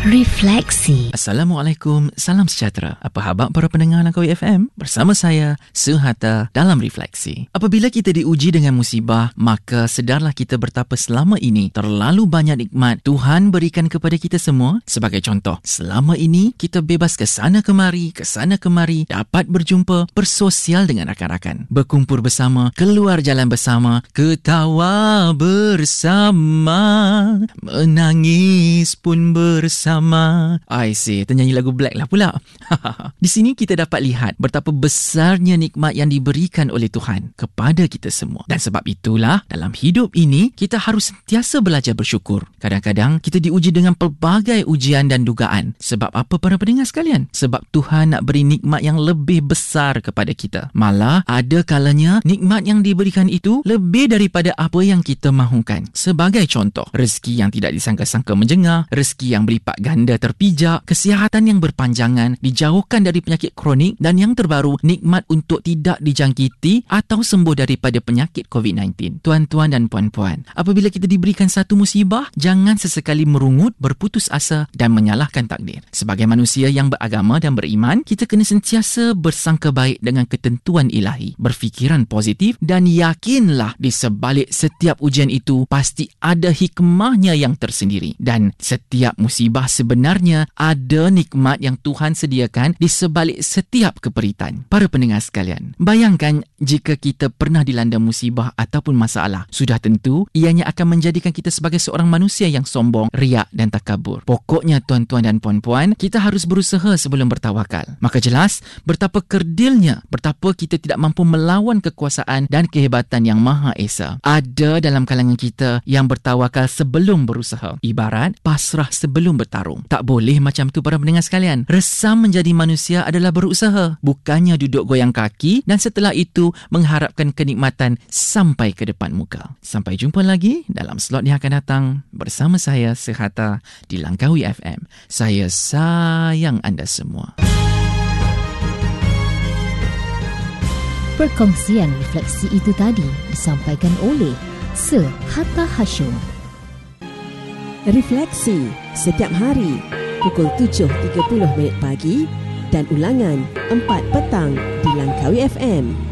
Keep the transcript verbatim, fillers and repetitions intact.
Refleksi. Assalamualaikum, salam sejahtera. Apa khabar para pendengar Langkawi F M? Bersama saya, Suhata dalam Refleksi. Apabila kita diuji dengan musibah, maka sedarlah kita betapa selama ini terlalu banyak nikmat Tuhan berikan kepada kita semua. Sebagai contoh, selama ini kita bebas ke sana kemari, ke sana kemari, dapat berjumpa, bersosial dengan rakan-rakan, berkumpul bersama, keluar jalan bersama, ketawa bersama, menangis pun bersama. I see, ternyanyi lagu Black lah pula. Di sini kita dapat lihat betapa besarnya nikmat yang diberikan oleh Tuhan kepada kita semua. Dan sebab itulah dalam hidup ini kita harus sentiasa belajar bersyukur. Kadang-kadang kita diuji dengan pelbagai ujian dan dugaan. Sebab apa para pendengar sekalian? Sebab Tuhan nak beri nikmat yang lebih besar kepada kita. Malah ada kalanya nikmat yang diberikan itu lebih daripada apa yang kita mahukan. Sebagai contoh, rezeki yang tidak disangka-sangka menjengah, rezeki yang berlipat ganda terpijak, kesihatan yang berpanjangan, dijauhkan dari penyakit kronik, dan yang terbaru, nikmat untuk tidak dijangkiti atau sembuh daripada penyakit covid sembilan belas. Tuan-tuan dan puan-puan, apabila kita diberikan satu musibah, jangan sesekali merungut, berputus asa dan menyalahkan takdir. Sebagai manusia yang beragama dan beriman, kita kena sentiasa bersangka baik dengan ketentuan ilahi, berfikiran positif dan yakinlah di sebalik setiap ujian itu pasti ada hikmahnya yang tersendiri, dan setiap musibah sebenarnya ada nikmat yang Tuhan sediakan di sebalik setiap keperitan. Para pendengar sekalian, bayangkan jika kita pernah dilanda musibah ataupun masalah, sudah tentu ianya akan menjadikan kita sebagai seorang manusia yang sombong, riak dan takabur. Pokoknya tuan-tuan dan puan-puan, kita harus berusaha sebelum bertawakal. Maka jelas betapa kerdilnya, betapa kita tidak mampu melawan kekuasaan dan kehebatan yang Maha Esa. Ada dalam kalangan kita yang bertawakal sebelum berusaha, ibarat pasrah sebelum bertarung. Tak boleh macam tu para pendengar sekalian. Resam menjadi manusia adalah berusaha, bukannya duduk goyang kaki dan setelah itu mengharapkan kenikmatan sampai ke depan muka. Sampai jumpa lagi dalam slot yang akan datang bersama saya Suhata di Langkawi F M. Saya sayang anda semua. Perkongsian refleksi itu tadi disampaikan oleh Suhata Hashim. Refleksi setiap hari pukul tujuh tiga puluh minit pagi dan ulangan empat petang di Langkawi F M.